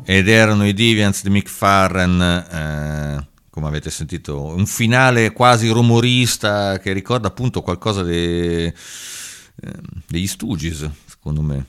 Ed erano i Deviants di Mick Farren, come avete sentito, un finale quasi rumorista che ricorda appunto qualcosa degli Stooges, secondo me.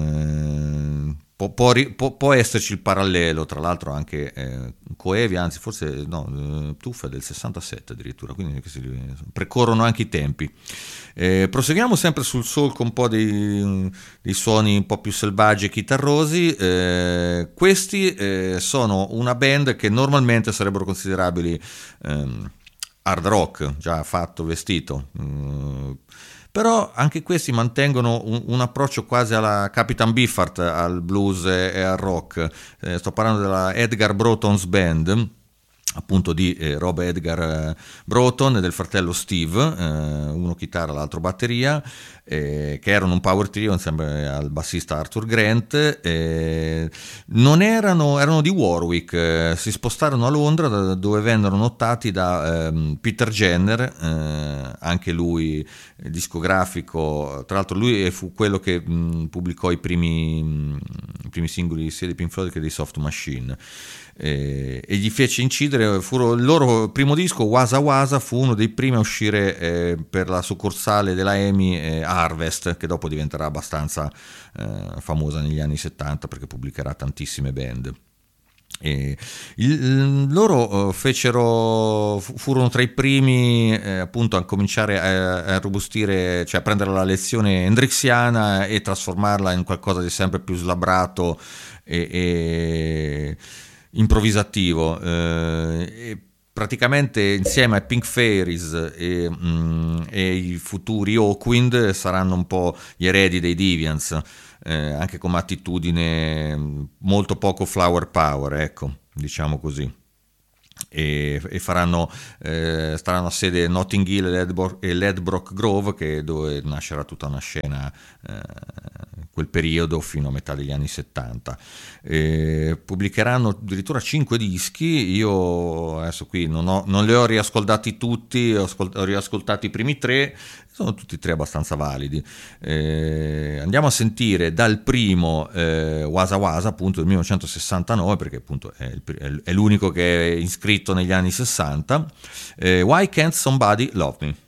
Può esserci il parallelo, tra l'altro anche coevi, anzi forse no, Tuffa è del 67 addirittura, quindi precorrono anche i tempi. Proseguiamo sempre sul soul con un po' dei suoni un po' più selvaggi e chitarrosi. Questi sono una band che normalmente sarebbero considerabili hard rock, già fatto, vestito, però anche questi mantengono un approccio quasi alla Capitan Beefheart, al blues e al rock. Sto parlando della Edgar Broughton's Band, appunto di Rob Edgar Broughton e del fratello Steve, uno chitarra, l'altro batteria, che erano un power trio insieme al bassista Arthur Grant. Erano di Warwick, si spostarono a Londra, dove vennero notati da Peter Jenner, anche lui discografico. Tra l'altro lui fu quello che pubblicò i primi singoli sia di Pink Floyd che di Soft Machine, e gli fece incidere. Il loro primo disco, Wasa Wasa, fu uno dei primi a uscire per la succursale della EMI, Harvest, che dopo diventerà abbastanza famosa negli anni 70 perché pubblicherà tantissime band. Loro furono tra i primi appunto a cominciare a robustire, cioè a prendere la lezione hendrixiana e trasformarla in qualcosa di sempre più slabbrato e improvvisativo, e praticamente insieme ai Pink Fairies e i futuri Hawkwind saranno un po' gli eredi dei Deviants, anche come attitudine molto poco flower power, ecco, diciamo così. E staranno a sede Notting Hill e Ledbroke Grove, dove nascerà tutta una scena quel periodo fino a metà degli anni 70. Pubblicheranno addirittura 5 dischi. Io adesso qui non li ho riascoltati tutti, ho riascoltati i primi 3, sono tutti e 3 abbastanza validi. Andiamo a sentire dal primo Wasa Wasa, appunto del 1969, perché appunto è l'unico che è iscritto negli anni 60. Why Can't Somebody Love Me?